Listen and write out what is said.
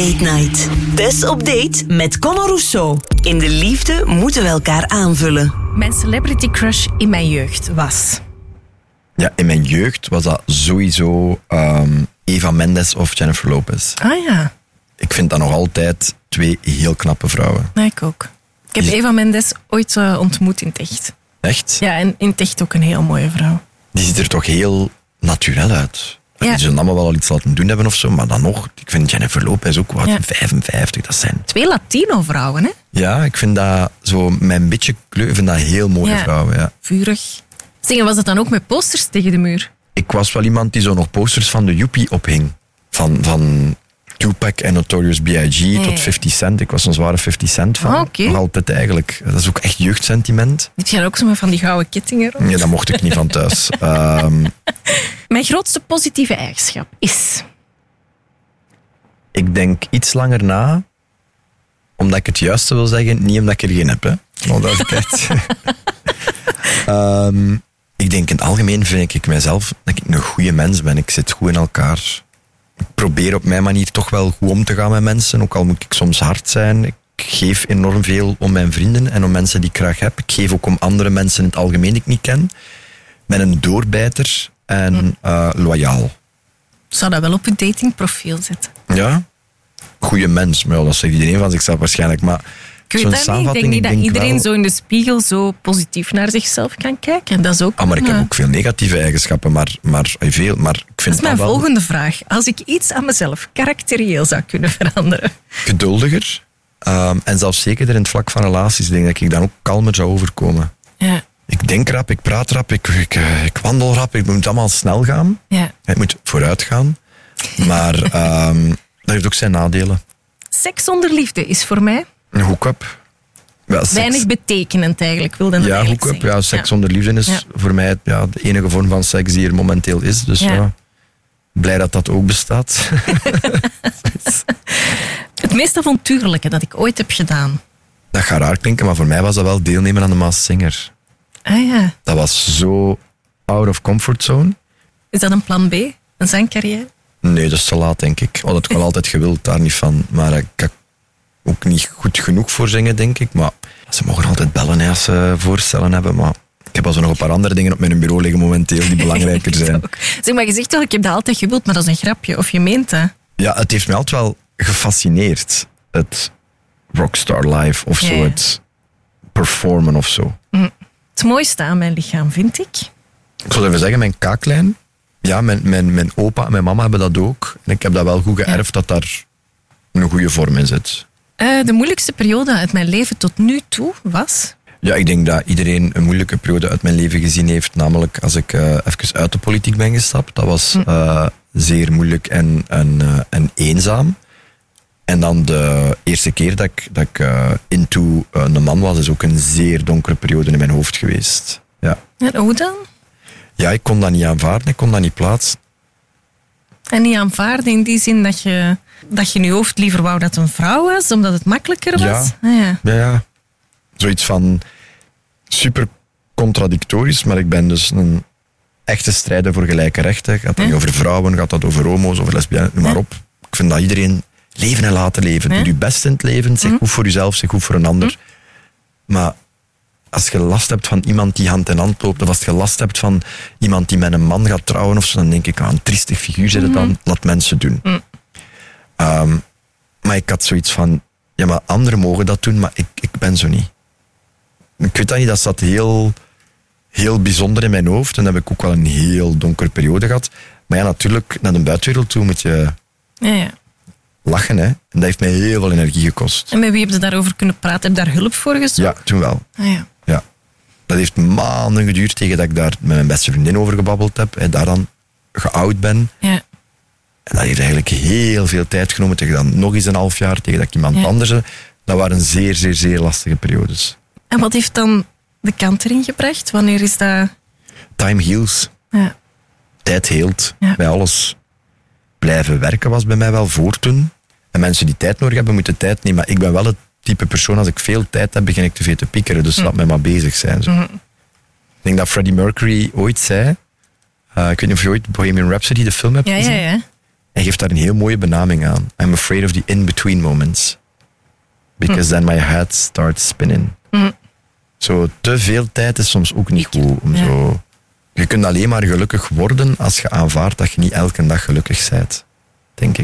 Date Night. Tess op date met Conor Rousseau. In de liefde moeten we elkaar aanvullen. Mijn celebrity crush in mijn jeugd was... Ja, in mijn jeugd was dat sowieso Eva Mendes of Jennifer Lopez. Ah ja. Ik vind dat nog altijd 2 heel knappe vrouwen. Ja, ik ook. Ik heb Eva Mendes ooit ontmoet in het echt. Echt? Ja, en in het echt ook een heel mooie vrouw. Die ziet er toch heel naturel uit. Ja. Die zullen allemaal wel al iets laten doen hebben of zo, maar dan nog, ik vind Jennifer Lopez ook wat, 55, dat zijn... 2 Latino-vrouwen, hè? Ja, ik vind dat zo, mijn beetje kleur, ik vind dat heel mooie vrouwen, ja. Vurig. Zeg, was het dan ook met posters tegen de muur? Ik was wel iemand die zo nog posters van de Joepie ophing. Van Tupac en Notorious B.I.G. tot 50 Cent. Ik was een zware 50 Cent van. Okay. Nog altijd eigenlijk. Dat is ook echt jeugdsentiment. Heb jij ook zo met van die gouden kettingen rond? Ja, dat mocht ik niet van thuis. Mijn grootste positieve eigenschap is... Ik denk iets langer na, omdat ik het juiste wil zeggen, niet omdat ik er geen heb. Hè. Onduidelijkheid. Ik denk in het algemeen vind ik mijzelf dat ik een goede mens ben. Ik zit goed in elkaar. Ik probeer op mijn manier toch wel goed om te gaan met mensen, ook al moet ik soms hard zijn. Ik geef enorm veel om mijn vrienden en om mensen die ik graag heb. Ik geef ook om andere mensen in het algemeen die ik niet ken. Ik ben een doorbijter en loyaal. Zou dat wel op je datingprofiel zetten? Ja, goede mens. Maar ja, dat zegt iedereen van zichzelf waarschijnlijk. Maar ik weet dat niet. Ik denk niet dat iedereen zo in de spiegel zo positief naar zichzelf kan kijken. Dat is ook maar ik heb ook veel negatieve eigenschappen, maar ik vind dat is mijn volgende vraag. Als ik iets aan mezelf karakterieel zou kunnen veranderen. Geduldiger en zelfs zekerder in het vlak van relaties. Ik denk dat ik dan ook kalmer zou overkomen. Ja. Ik denk rap, ik praat rap, ik wandel rap. Het moet allemaal snel gaan. Ja. Het moet vooruit gaan. Maar dat heeft ook zijn nadelen. Seks zonder liefde is voor mij... Een hook-up. Ja, weinig betekenend eigenlijk, wilde dat eigenlijk hook-up. zeggen. Ja, seks zonder liefde is voor mij de enige vorm van seks die er momenteel is. Dus blij dat dat ook bestaat. Het meest avontuurlijke dat ik ooit heb gedaan. Dat gaat raar klinken, maar voor mij was dat wel deelnemen aan de Masked Singer. Ah ja. Dat was zo out of comfort zone. Is dat een plan B? Een zangcarrière? Nee, dat is te laat, denk ik. Ik had het wel altijd gewild, daar niet van. Maar ik heb ook niet goed genoeg voor zingen, denk ik. Maar ze mogen altijd bellen hè, als ze voorstellen hebben. Maar ik heb al zo nog een paar andere dingen op mijn bureau liggen momenteel die belangrijker zijn. Zeg maar, je zegt wel, ik heb dat altijd gewild, maar dat is een grapje. Of je meent dat? Ja, het heeft mij altijd wel gefascineerd. Het rockstar life of zo. Het performen of zo. Het mooiste aan mijn lichaam vind ik... Ik zou even zeggen, mijn kaaklijn. Ja, mijn opa en mijn mama hebben dat ook. En ik heb dat wel goed geërfd dat daar een goede vorm in zit. De moeilijkste periode uit mijn leven tot nu toe was... Ja, ik denk dat iedereen een moeilijke periode uit mijn leven gezien heeft. Namelijk als ik even uit de politiek ben gestapt. Dat was zeer moeilijk en eenzaam. En dan de eerste keer dat ik into een man was, is ook een zeer donkere periode in mijn hoofd geweest. Ja. En hoe dan? Ja, ik kon dat niet aanvaarden, ik kon dat niet plaatsen. En niet aanvaarden in die zin dat je in je hoofd liever wou dat het een vrouw was, omdat het makkelijker was? Ja. Zoiets van super contradictorisch, maar ik ben dus een echte strijder voor gelijke rechten. Gaat dat niet over vrouwen, gaat dat over homo's, over lesbiennes, noem maar op. Ik vind dat iedereen leven en laten leven. Doe je best in het leven, zeg goed voor jezelf, zeg goed voor een ander. Maar als je last hebt van iemand die hand in hand loopt, of als je last hebt van iemand die met een man gaat trouwen of zo, dan denk ik, een triestig figuur zit het dan, laat mensen doen. Maar ik had zoiets van, ja, maar anderen mogen dat doen, maar ik ben zo niet. Ik weet dat niet, dat zat heel, heel bijzonder in mijn hoofd en dan heb ik ook wel een heel donkere periode gehad. Maar ja, natuurlijk, naar de buitenwereld toe moet je lachen, hè. En dat heeft mij heel veel energie gekost. En met wie heb je daarover kunnen praten? Heb je daar hulp voor gezocht? Ja, toen wel. Ja. Dat heeft maanden geduurd tegen dat ik daar met mijn beste vriendin over gebabbeld heb. En daar dan geout ben. Ja. En dat heeft eigenlijk heel veel tijd genomen. Tegen dan nog eens een half jaar, tegen dat ik iemand anders... Dat waren zeer, zeer, zeer lastige periodes. En wat heeft dan de kant erin gebracht? Wanneer is dat... Time heals. Ja. Tijd heelt. Bij alles. Blijven werken was bij mij wel voor toen. En mensen die tijd nodig hebben, moeten tijd nemen. Maar ik ben wel het type persoon, als ik veel tijd heb, begin ik te veel te piekeren. Dus laat mij maar bezig zijn. Zo. Ik denk dat Freddie Mercury ooit zei... ik weet niet of je ooit Bohemian Rhapsody, de film, hebt gezien. Ja. Hij geeft daar een heel mooie benaming aan. I'm afraid of the in-between moments. Because then my head starts spinning. Zo, te veel tijd is soms ook niet goed. Je kunt alleen maar gelukkig worden als je aanvaardt dat je niet elke dag gelukkig bent. Denk ik.